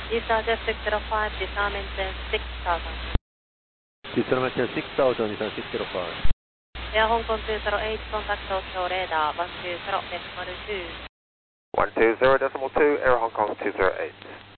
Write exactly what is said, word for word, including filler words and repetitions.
Visa Jet six zero five, Visa maintain six thousand. Visa maintain six thousand, Visa six zero five. Air Hong Kong two zero eight, contact Tokyo radar one two zero decimal two. one two zero decimal two, Air Hong Kong two zero eight.